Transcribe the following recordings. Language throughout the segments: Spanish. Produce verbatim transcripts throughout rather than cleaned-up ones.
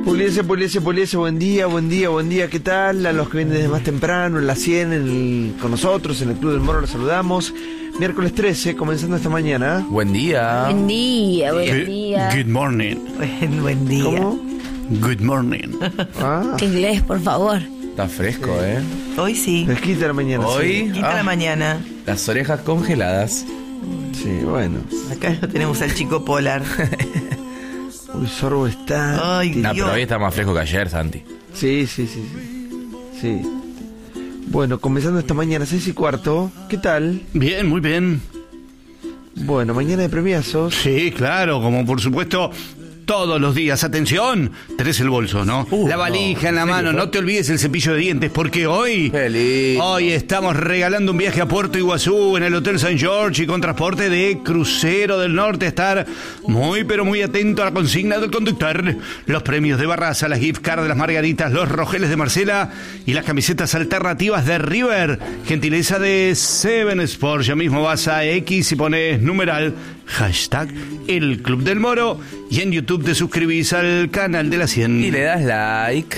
Puliese, Puliese, Puliese, buen día, buen día, buen día, ¿qué tal? A los que vienen desde más temprano, en la cien, en el, con nosotros, en el Club del Moro, los saludamos. Miércoles trece, comenzando esta mañana. Buen día. Buen día, buen Good, día. good morning. Buen, buen día. ¿Cómo? Good morning. Ah, Inglés, por favor. Está fresco, ¿eh? Hoy sí. fresquita la mañana. Hoy, Quita ah, la mañana. las orejas congeladas. Sí, sí, bueno. Acá lo tenemos al chico polar. Uy, Sorbo está... Ay, No, Dios. pero hoy está más fresco que ayer, Santi. Sí, sí, sí, sí. Sí. Bueno, comenzando esta mañana, seis y cuarto. ¿Qué tal? Bien, muy bien. Bueno, mañana de premiazos. Sí, claro, como por supuesto todos los días. Atención, tenés el bolso, ¿no? Uh, la valija no. en la ¿En mano, serio? no te olvides el cepillo de dientes, porque hoy... Feliz. Hoy estamos regalando un viaje a Puerto Iguazú en el Hotel Saint George y con transporte de Crucero del Norte. Estar muy pero muy atento a la consigna del conductor. Los premios de Barraza, las gift cards de las Margaritas, los rojeles de Marcela y las camisetas alternativas de River. Gentileza de Seven Sports. Ya mismo vas a X y pones numeral hashtag el Club del Moro y en YouTube te suscribís al canal de la cien. Y le das like.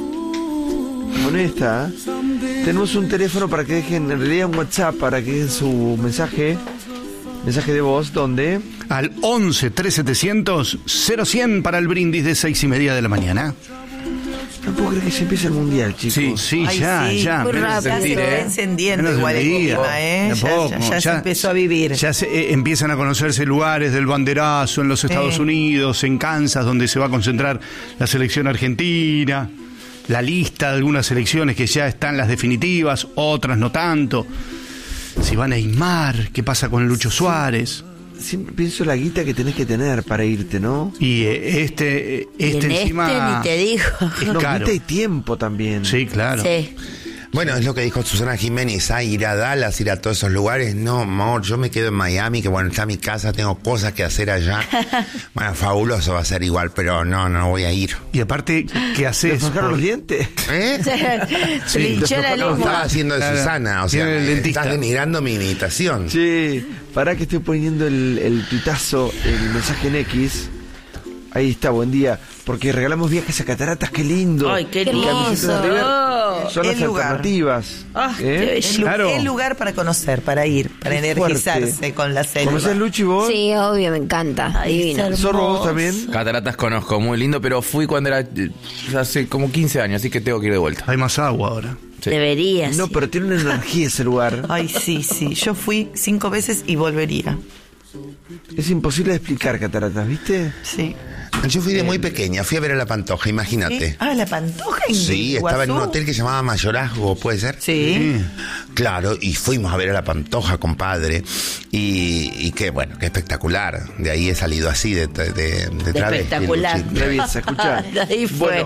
Con esta, tenemos un teléfono para que dejen, en realidad un WhatsApp, para que dejen su mensaje, mensaje de voz, donde... Al once tres setecientos cero cien para el brindis de seis y media de la mañana. No puedo creer que se empiece el mundial, chicos. Sí. Sí, Ay, ya, sí, ya. muy menos rápido. Ya se sentir, está ¿eh? encendiendo menos igual del el día. clima, ¿eh? Ya, Tampoco, ya- ya se empezó a vivir. Ya se, eh, empiezan a conocerse lugares del banderazo en los Estados Sí. Unidos, en Kansas, donde se va a concentrar la selección argentina. La lista de algunas selecciones que ya están las definitivas, otras no tanto. Si va Neymar, ¿qué pasa con Lucho Suárez? Siempre pienso la guita que tenés que tener para irte, ¿no? Y eh, este, eh, Y este en encima... este ni te digo. No, Claro. guita y tiempo también. Sí, claro. Sí. Bueno, es lo que dijo Susana Jiménez, ah, ir a Dallas, ir a todos esos lugares. No, amor, yo me quedo en Miami, que bueno, está mi casa, tengo cosas que hacer allá. Bueno, fabuloso va a ser igual, pero no, no voy a ir. Y aparte, ¿qué ¿Te haces? aflojaron Por- los dientes? ¿Eh? Se le hinchó la No, lengua. estaba haciendo de Claro. Susana, o sea, Tiene el me dentista. estás denigrando mi imitación. Sí, pará que estoy poniendo el, el tuitazo, el mensaje en X. Ahí está, buen día. Porque regalamos viajes a cataratas, qué lindo. Ay, qué Y camisetas de hermoso. River Oh, son las el lugar. alternativas. Ah, ¿Eh? qué El, lu- Claro. el lugar para conocer, para ir, para Qué energizarse fuerte. con la selva. ¿Conocés Luchi vos? Sí, obvio, me encanta. Divino. Zorro, vos también. Cataratas conozco, muy lindo, pero fui cuando era eh, hace como quince años, así que tengo que ir de vuelta. Hay más agua ahora. Sí. Deberías. No, pero tiene una energía ese lugar. Ay, sí, sí. Yo fui cinco veces y volvería. Es imposible de explicar cataratas, ¿viste? Sí. Yo fui de muy pequeña, fui a ver a La Pantoja, imagínate. ¿Sí? Ah, la Pantoja en Sí, estaba en un Iguazú. hotel que se llamaba Mayorazgo, ¿puede ser? Sí. Claro, y fuimos a ver a La Pantoja, compadre, y, y qué bueno, qué espectacular. De ahí he salido así, de, de, de, de travesti, Espectacular. Luchito. Reviesa, escuchá. De ahí fue. Bueno,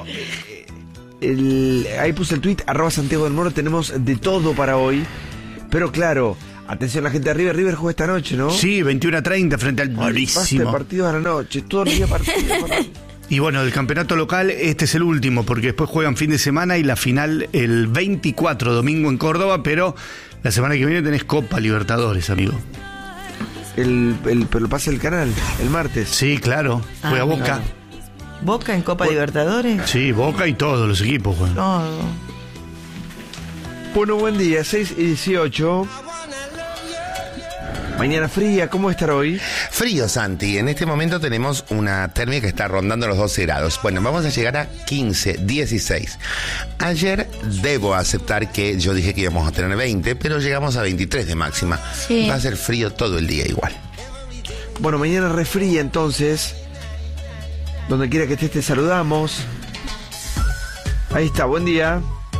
el- ahí puse el tweet, arroba Santiago del Moro, tenemos de todo para hoy. Pero claro, atención la gente de River, River juega esta noche, ¿no? Sí, veintiuno a treinta frente al Basta de durísimo. partidos a la noche, todo el día partidos. Y bueno, del campeonato local, este es el último, porque después juegan fin de semana y la final el veinticuatro, domingo en Córdoba, pero la semana que viene tenés Copa Libertadores, amigo. el, el, pero pasa el canal, el martes. Sí, claro, juega Ah, Boca. Boca en Copa Libertadores. Sí, Boca y todos los equipos juegan. Todo. Bueno, buen día, seis y dieciocho. Mañana fría, ¿cómo estará hoy? Frío, Santi. En este momento tenemos una térmica que está rondando los doce grados. Bueno, vamos a llegar a quince, dieciséis. Ayer debo aceptar que yo dije que íbamos a tener veinte, pero llegamos a veintitrés de máxima. Sí. Va a ser frío todo el día igual. Bueno, mañana refría entonces. Donde quiera que estés te saludamos. Ahí está, buen día.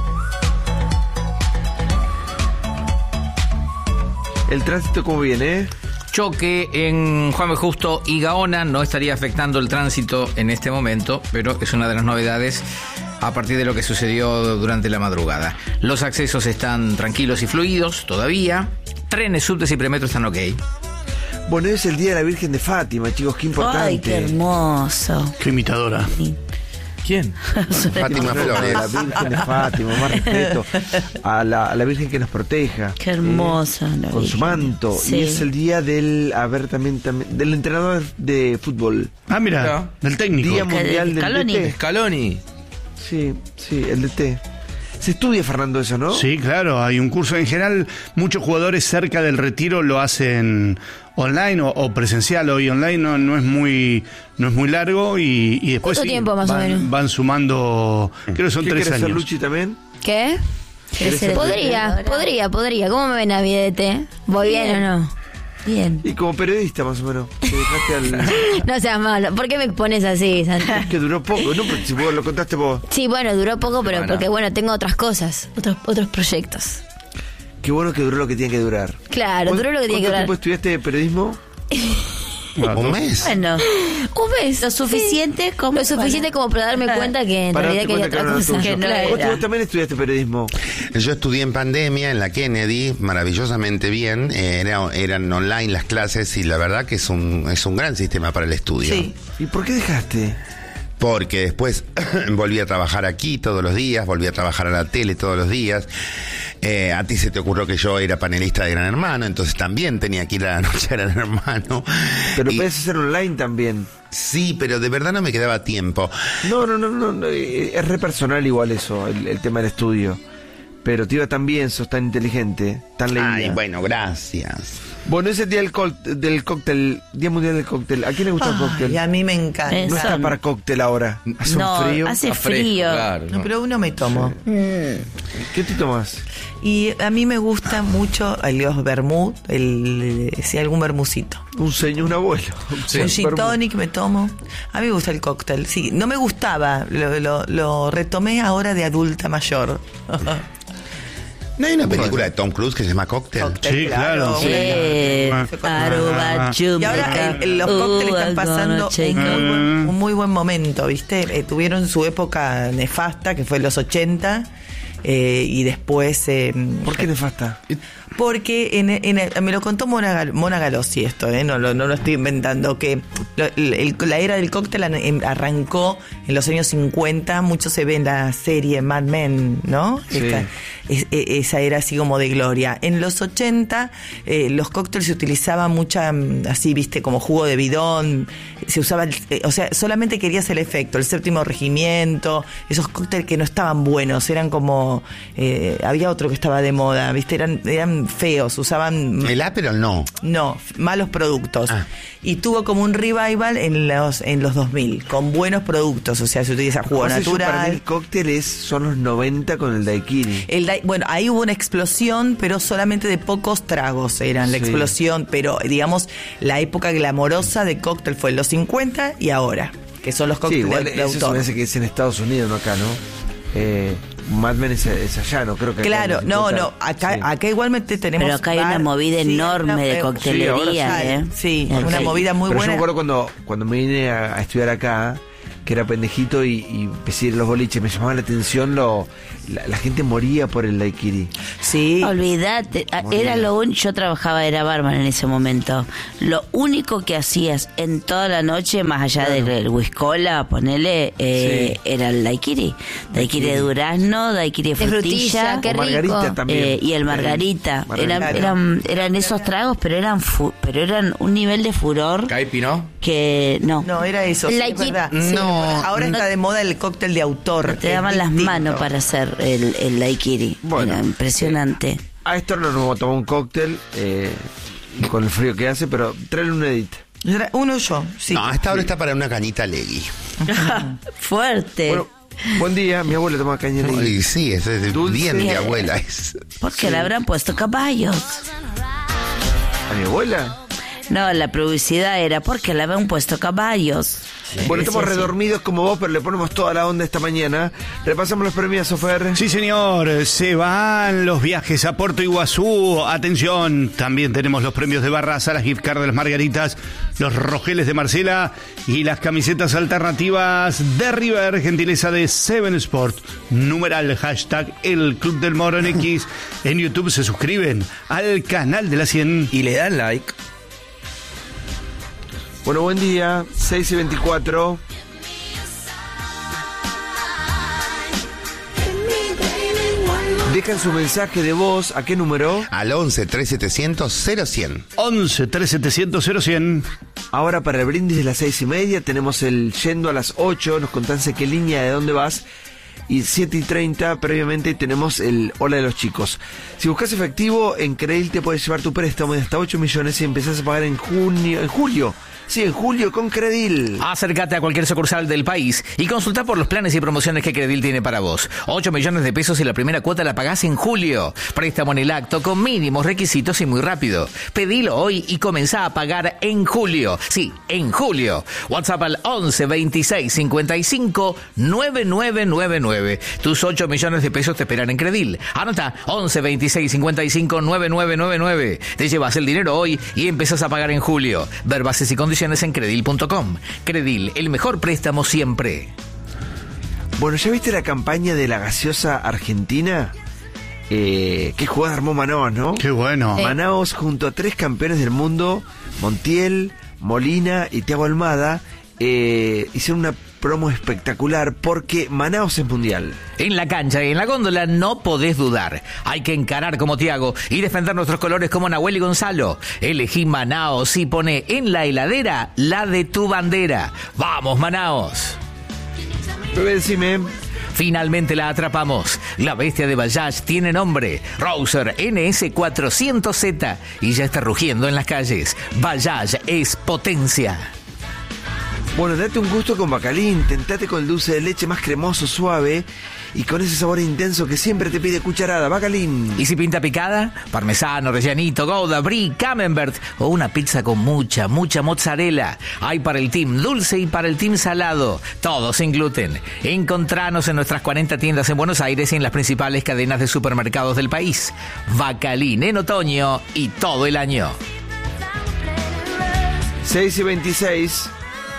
El tránsito, ¿cómo viene? Choque en Juan B. Justo y Gaona, no estaría afectando el tránsito en este momento, pero es una de las novedades a partir de lo que sucedió durante la madrugada. Los accesos están tranquilos y fluidos todavía. Trenes, subtes y premetro están ok. Bueno, es el Día de la Virgen de Fátima, chicos, qué importante. Ay, qué hermoso. Qué imitadora. ¿Quién? Fátima A la Flores. Virgen de Fátima, más respeto. A la, a la Virgen que nos proteja. Qué hermosa la Con su Virgen. manto. Sí. Y es el día del, a ver, también, también del entrenador de fútbol. Ah, mira, Claro. del técnico. Día Mundial del Scaloni. D T. Scaloni. Sí, sí, el D T. Se estudia, Fernando, eso, ¿no? Sí, claro, hay un curso. En general, muchos jugadores cerca del retiro lo hacen online o, o presencial. Hoy online no, no es muy no es muy largo y, y después ¿Cuánto sí, tiempo más o van, menos? van sumando, creo que son ¿Qué tres querés ser, años. Luchi, también? ¿Qué? ¿Querés ser Podría, entrenadora? podría, podría. ¿Cómo me ven a mi D T? ¿Voy bien, o no? Bien. Y como periodista, más o menos. Te dejaste al... No seas malo. ¿Por qué me pones así, Santi? Es que duró poco, ¿no? Porque si vos lo contaste vos. Sí, bueno, duró poco, pero Bueno. porque, bueno, tengo otras cosas, otros otros proyectos. Qué bueno que duró lo que tiene que durar. Claro, duró lo que tiene que ¿Cuánto durar. tiempo estudiaste periodismo? ¿Un mes? Bueno, un mes. Lo suficiente como... Lo suficiente como para darme cuenta que en Para realidad darte quería cuenta otra que cosa. no era tuyo. Vos, Claro. vos también estudiaste periodismo. Yo estudié en pandemia en la Kennedy, maravillosamente bien. Eh, Era, eran online las clases y la verdad que es un, es un gran sistema para el estudio. Sí. ¿Y por qué dejaste? Porque después volví a trabajar aquí todos los días, volví a trabajar a la tele todos los días. Eh, a ti se te ocurrió que yo era panelista de Gran Hermano, entonces también tenía que ir a la noche a Gran Hermano. Pero Y- puedes hacer online también. sí, pero de verdad no me quedaba tiempo. No, no, no, no, no, eh, es re personal igual eso, el, el tema del estudio. Pero te iba tan bien, sos tan inteligente, tan leída. Ay, bueno, gracias. Bueno, ese día del, col- del cóctel, Día Mundial del Cóctel. ¿A quién le gusta el cóctel? Y a mí me encanta. Es- No está Son- para cóctel ahora. Hace No, un frío. hace Está fresco, frío. claro, No, no. pero uno me tomo. ¿Qué te tomas? Y a mí me gusta mucho el los vermut, el, sí, algún vermucito. Un señor, un abuelo. Sí. Un gin tonic me tomo. A mí me gusta el cóctel. Sí, no me gustaba. Lo, lo, lo retomé ahora de adulta mayor. ¿No hay una película de Tom Cruise que se llama Cóctel? Cóctel, Sí, claro, sí. Eh, Ah. Aruba, Y ahora el- el- los cócteles están pasando un muy, buen, un muy buen momento, ¿viste? Eh, tuvieron su época nefasta, que fue en los ochenta, eh, y después... eh, ¿Por qué nefasta? Porque en, en- me lo contó Mona, Gal- Mona Galossi esto, ¿eh? no, lo- no lo estoy inventando, que lo- el- el- la era del cóctel an- em- arrancó en los años cincuenta, mucho se ve en la serie Mad Men, ¿no? Sí. Esta- es- e- esa era así como de gloria. En los ochenta eh, los cócteles se utilizaban mucha, mm, así, viste, como jugo de bidón, se usaba, el- eh, o sea, solamente querías el efecto, el séptimo regimiento, esos cócteles que no estaban buenos, eran como, eh, había otro que estaba de moda, viste, eran, eran feos, usaban... El Aperol no. No, malos productos. Ah. Y tuvo como un revival en los en los dos mil, con buenos productos, o sea, se utiliza jugo Pasa, yo, para mí natural. el cóctel es, son los noventa con el daiquiri. El dai- bueno, ahí hubo una explosión, pero solamente de pocos tragos eran la Sí. explosión, pero digamos, la época glamorosa de cóctel fue en los cincuenta y ahora, que son los Sí, cócteles igual de, de eso se me autor. hace que es en Estados Unidos, no acá, ¿no? Eh, Mad Men es, es allá, no creo que acá Claro, en no, cincuenta. no, acá, Sí. acá igualmente tenemos... Pero acá hay una bar, movida sí, enorme una- de eh, coctelería, sí, ¿eh? Sí, Acá una hay- movida muy Pero buena. yo me acuerdo cuando, cuando me vine a, a estudiar acá, que era pendejito y, y empecé a ir a los boliches, me llamaba la atención, lo, la, la gente moría por el daiquiri. Sí. Olvídate, a- era lo único, yo trabajaba, era barman en ese momento. Lo único que hacías en toda la noche, más allá del el whiskola, ponele, eh, Sí. era el daiquiri. Daiquiri de durazno, daiquiri de De frutilla. frutilla, qué O margarita rico. también. eh, y el margarita. Margarita. Eran, eran, eran esos tragos, pero eran fu- pero eran un nivel de furor Caipi, ¿no? que no. No, era eso. sí, La es equi- verdad. No. Ahora está de moda el cóctel de autor. Te es daban las distinto. manos para hacer el, el daiquiri. Bueno. Era impresionante. A esto no nos vamos a tomar un cóctel eh, con el frío que hace, pero tráele un edit. Era Uno yo, sí. No, esta hora está para una cañita legui. Fuerte. Bueno, buen día, mi abuela toma caña de Ay, sí, es es Dulce. bien de abuela. Es. ¿Por qué le habrán puesto caballos? ¿A mi abuela? No, la publicidad era porque le habían puesto caballos. Bueno, Sí, estamos sí, sí. redormidos como vos, pero le ponemos toda la onda esta mañana. Repasamos los premios, Sofer. Sí, señor, se van los viajes a Puerto Iguazú. Atención, también tenemos los premios de Barraza, las gift cards de las Margaritas, los rogeles de Marcela y las camisetas alternativas de River, gentileza de Seven Sport. Numeral hashtag el Club del Moro en X. En YouTube se suscriben al canal de la cien. Y le dan like. Bueno, buen día, seis y veinticuatro. Dejan su mensaje de voz. ¿A qué número? Al once, tres setecientos, cero cien. once, tres setecientos, cero cien. Ahora para el brindis de las seis y media tenemos el yendo a las ocho. Nos contaste qué línea, de dónde vas. Y siete y treinta previamente tenemos el Hola de los Chicos. Si buscas efectivo, en Credil te puedes llevar tu préstamo de hasta ocho millones y empezás a pagar en junio, en julio. Sí, en julio con Credil. Acércate a cualquier sucursal del país y consulta por los planes y promociones que Credil tiene para vos. ocho millones de pesos y la primera cuota la pagás en julio. Préstamo en el acto con mínimos requisitos y muy rápido. Pedilo hoy y comenzá a pagar en julio. Sí, en julio. WhatsApp al once, veintiséis, cincuenta y cinco, noventa y nueve noventa y nueve. Tus ocho millones de pesos te esperan en Credil. Anota once, veintiséis, cincuenta y cinco, noventa y nueve noventa y nueve. Te llevas el dinero hoy y empezás a pagar en julio. Ver bases y condiciones en Credil punto com. Credil, el mejor préstamo siempre. Bueno, ¿ya viste la campaña de la gaseosa argentina? Eh, qué jugada armó Manaos, ¿no? Qué bueno. Eh. Manaos junto a tres campeones del mundo, Montiel, Molina y Thiago Almada, eh, hicieron una promo espectacular porque Manaos es mundial. En la cancha y en la góndola no podés dudar. Hay que encarar como Thiago y defender nuestros colores como Nahuel y Gonzalo. Elegí Manaos y pone en la heladera la de tu bandera. ¡Vamos, Manaos! Bebé, decime. Finalmente la atrapamos. La bestia de Bajaj tiene nombre. Rouser N S cuatrocientos Z y ya está rugiendo en las calles. Bajaj es potencia. Bueno, date un gusto con Bacalín, tentate con el dulce de leche más cremoso, suave y con ese sabor intenso que siempre te pide cucharada. Bacalín. ¿Y si pinta picada? Parmesano, rellanito, gouda, brie, camembert o una pizza con mucha, mucha mozzarella. Hay para el team dulce y para el team salado. Todo sin gluten. Encontranos en nuestras cuarenta tiendas en Buenos Aires y en las principales cadenas de supermercados del país. Bacalín en otoño y todo el año. seis y veintiséis.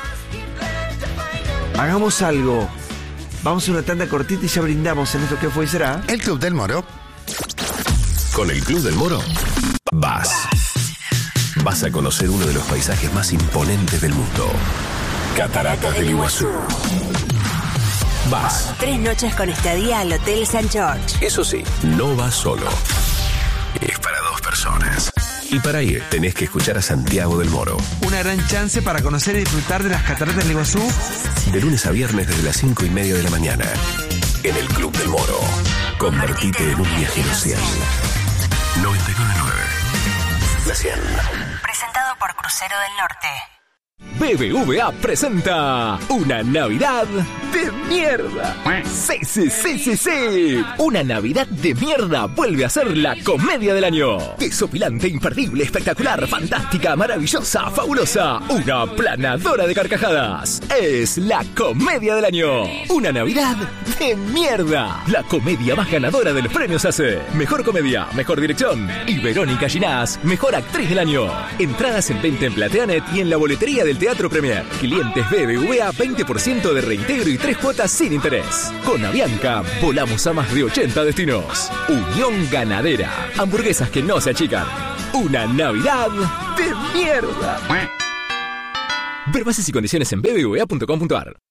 Hagamos algo. Vamos a una tanda cortita y ya brindamos en esto que fue y será. El Club del Moro. Con el Club del Moro vas. Vas a conocer uno de los paisajes más imponentes del mundo. Cataratas del Iguazú. Vas. Tres noches con estadía al Hotel San George. Eso sí, no vas solo. Es para dos personas. Y para ir tenés que escuchar a Santiago del Moro. Una gran chance para conocer y disfrutar de las cataratas del Iguazú. De lunes a viernes desde las cinco y media de la mañana. En el Club del Moro. Convertite en un viajero cien. noventa y nueve nueve. La cien. Presentado por Crucero del Norte. B B V A presenta una Navidad de mierda. Sí, sí, sí, sí, sí. Una Navidad de mierda vuelve a ser la comedia del año. Desopilante, imperdible, espectacular, fantástica, maravillosa, fabulosa. Una planadora de carcajadas. Es la comedia del año. Una Navidad de mierda. La comedia más ganadora de los premios A C E. Mejor comedia, mejor dirección. Y Verónica Ginás, mejor actriz del año. Entradas en venta en Plateanet y en la boletería del Teatro Premier. Clientes B B V A veinte por ciento de reintegro y tres cuotas sin interés. Con Avianca volamos a más de ochenta destinos. Unión Ganadera. Hamburguesas que no se achican. Una Navidad de mierda. Ver bases y condiciones en b b v a punto com punto a r.